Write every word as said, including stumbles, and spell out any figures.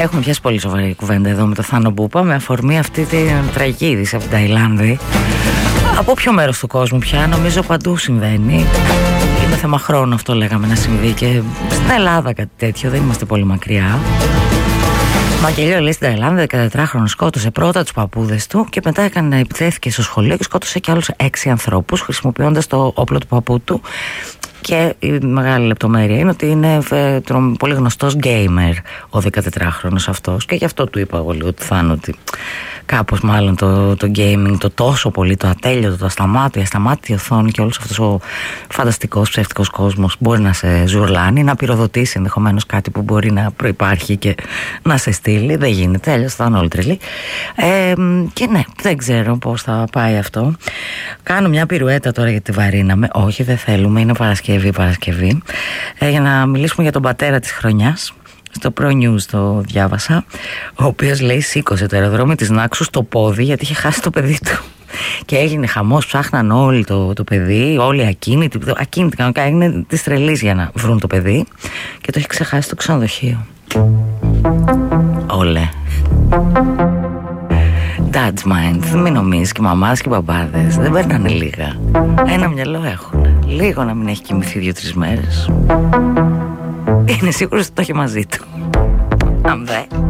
Έχουμε πιάσει πολύ σοβαρή κουβέντα εδώ με το Θάνο Μπούπα, με αφορμή αυτή την τραγική είδηση από την Ταϊλάνδη. Από ποιο μέρος του κόσμου πια, νομίζω παντού συμβαίνει. Είναι θέμα χρόνου αυτό, λέγαμε, να συμβεί και στην Ελλάδα κάτι τέτοιο, δεν είμαστε πολύ μακριά. Μακελιό, λέει, στην Ταϊλάνδη, δεκατετράχρονος σκότωσε πρώτα τους παππούδες του και μετά έκανε, επιθέθηκε στο σχολείο και σκότωσε και άλλους έξι ανθρώπους χρησιμοποιώντας το όπλο του παππού του. Και η μεγάλη λεπτομέρεια είναι ότι είναι ε, πολύ γνωστός γκέιμερ ο δεκατετράχρονος αυτός, και γι' αυτό του είπα εγώ λίγο του Θάνου ότι κάπως μάλλον το, το gaming, το τόσο πολύ, το ατέλειωτο, το ασταμάτητο, η ασταμάτητη οθόνη και όλος αυτός ο φανταστικός ψεύτικος κόσμος μπορεί να σε ζουρλάνει, να πυροδοτήσει ενδεχομένως κάτι που μπορεί να προϋπάρχει και να σε στείλει. Δεν γίνεται, αλλιώς θα είναι όλοι τρελοί. Ε, και ναι, δεν ξέρω πώς θα πάει αυτό. Κάνω μια πυρουέτα τώρα γιατί βαρύναμε. Όχι, δεν θέλουμε, είναι Παρασκευή, Παρασκευή. Ε, για να μιλήσουμε για τον πατέρα της χρονιάς. Στο Pro News το διάβασα, ο οποίος, λέει, σήκωσε το αεροδρόμιο της Νάξου στο πόδι γιατί είχε χάσει το παιδί του. Και έγινε χαμός, ψάχναν όλοι το, το παιδί, όλοι ακίνητοι, ακίνητοι κανονικά, έγινε της τρελής για να βρουν το παιδί και το έχει ξεχάσει στο ξενοδοχείο. Όλε. Dad's mind, μην νομίζεις, και οι μαμάδες και οι μπαμπάδες δεν περνάνε λίγα. Ένα μυαλό έχουν. Λίγο να μην έχει κοιμηθεί δύο-τρεις μέρες. Είναι σίγουρος ότι το έχει μαζί του. Αν δε.